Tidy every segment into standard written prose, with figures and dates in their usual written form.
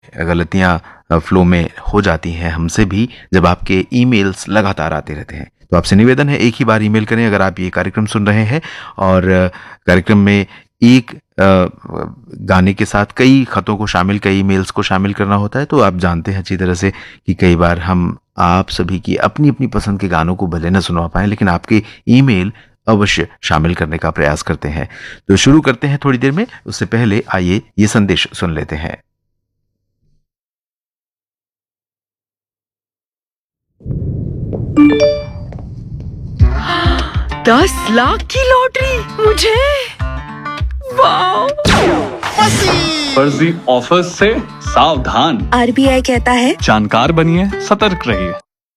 गलतियां फ्लो में हो जाती हैं हमसे भी, जब आपके ईमेल्स लगातार आते रहते हैं। तो आपसे निवेदन है, एक ही बार ईमेल करें अगर आप ये कार्यक्रम सुन रहे हैं। और कार्यक्रम में एक गाने के साथ कई खतों को शामिल, कई ईमेल्स को शामिल करना होता है। तो आप जानते हैं अच्छी तरह से कि कई बार हम आप सभी की अपनी अपनी पसंद के गानों को भले न सुनवा पाएं, लेकिन आपके ईमेल अवश्य शामिल करने का प्रयास करते हैं। तो शुरू करते हैं थोड़ी देर में। उससे पहले आइए ये संदेश सुन लेते हैं। 10 लाख की लॉटरी मुझे। वाह! फर्जी ऑफर से सावधान। आरबीआई कहता है जानकार बनिए, सतर्क रहिए।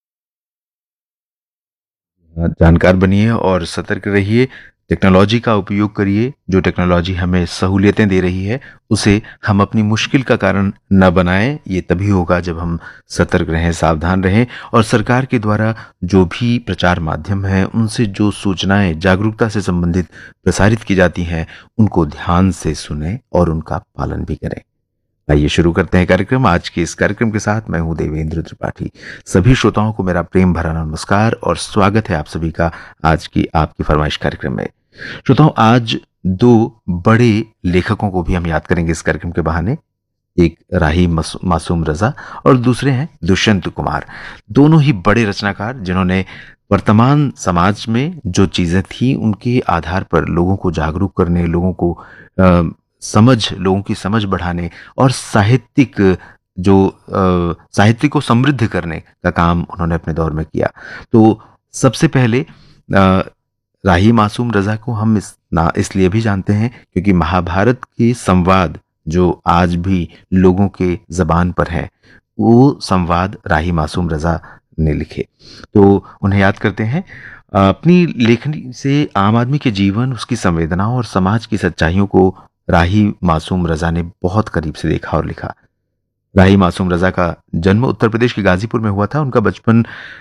जानकार बनिए और सतर्क रहिए। टेक्नोलॉजी का उपयोग करिए। जो टेक्नोलॉजी हमें सहूलियतें दे रही है उसे हम अपनी मुश्किल का कारण न बनाएं। ये तभी होगा जब हम सतर्क रहें, सावधान रहें। और सरकार के द्वारा जो भी प्रचार माध्यम है उनसे जो सूचनाएं जागरूकता से संबंधित प्रसारित की जाती हैं उनको ध्यान से सुनें और उनका पालन भी करें। आइए शुरू करते हैं कार्यक्रम। आज के इस कार्यक्रम के साथ मैं हूं देवेंद्र त्रिपाठी। सभी श्रोताओं को मेरा प्रेम भरा नमस्कार और स्वागत है आप सभी का आज की आपकी फरमाइश कार्यक्रम में। श्रोताओं, आज दो बड़े लेखकों को भी हम याद करेंगे इस कार्यक्रम के बहाने। एक राही मासूम रजा और दूसरे हैं दुष्यंत कुमार। दोनों ही बड़े रचनाकार जिन्होंने वर्तमान समाज में जो चीजें थी उनके आधार पर लोगों को जागरूक करने, लोगों की समझ बढ़ाने और साहित्य को समृद्ध करने का काम उन्होंने अपने दौर में किया। तो सबसे पहले राही मासूम रजा को हम इसलिए भी जानते हैं क्योंकि महाभारत के संवाद जो आज भी लोगों के जबान पर है, वो संवाद राही मासूम रजा ने लिखे। तो उन्हें याद करते हैं। अपनी लेखनी से आम आदमी के जीवन, उसकी संवेदनाओं और समाज की सच्चाइयों को राही मासूम रजा ने बहुत करीब से देखा और लिखा। राही मासूम रजा का जन्म उत्तर प्रदेश के गाजीपुर में हुआ था। उनका बचपन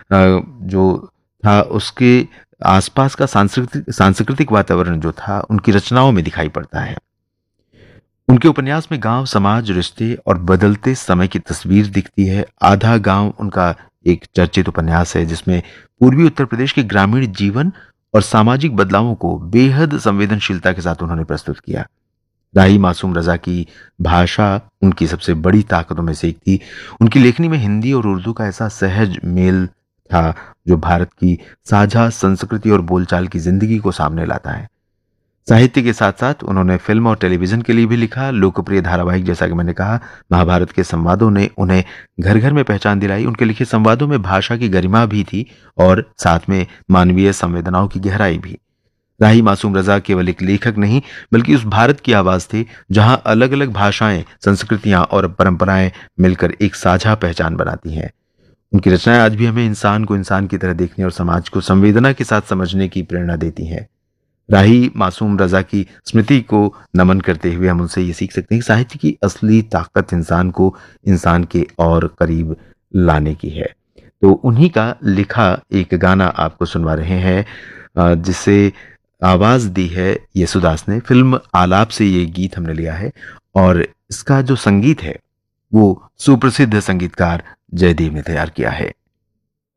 जो था उसके आसपास का सांस्कृतिक वातावरण जो था उनकी रचनाओं में दिखाई पड़ता है। उनके उपन्यास में गांव, समाज, रिश्ते और बदलते समय की तस्वीर दिखती है। आधा गांव उनका एक चर्चित उपन्यास है जिसमें पूर्वी उत्तर प्रदेश के ग्रामीण जीवन और सामाजिक बदलावों को बेहद संवेदनशीलता के साथ उन्होंने प्रस्तुत किया। राही मासूम रजा की भाषा उनकी सबसे बड़ी ताकतों में से एक थी। उनकी लेखनी में हिंदी और उर्दू का ऐसा सहज मेल था जो भारत की साझा संस्कृति और बोलचाल की जिंदगी को सामने लाता है। साहित्य के साथ साथ उन्होंने फिल्म और टेलीविजन के लिए भी लिखा। लोकप्रिय धारावाहिक जैसा कि मैंने कहा, महाभारत के संवादों ने उन्हें घर घर में पहचान दिलाई। उनके लिखे संवादों में भाषा की गरिमा भी थी और साथ में मानवीय संवेदनाओं की गहराई भी। राही मासूम रजा केवल एक लेखक नहीं बल्कि उस भारत की आवाज थे जहां अलग अलग भाषाएं, संस्कृतियां और परंपराएं मिलकर एक साझा पहचान बनाती हैं। उनकी रचनाएं आज भी हमें इंसान को इंसान की तरह देखने और समाज को संवेदना के साथ समझने की प्रेरणा देती हैं। राही मासूम रजा की स्मृति को नमन करते हुए हम उनसे ये सीख सकते हैं कि साहित्य की असली ताकत इंसान को इंसान के और करीब लाने की है। तो उन्हीं का लिखा एक गाना आपको सुनवा रहे हैं जिसे आवाज दी है येसुदास ने। फिल्म आलाप से ये गीत हमने लिया है और इसका जो संगीत है वो सुप्रसिद्ध संगीतकार जयदेव ने तैयार किया है।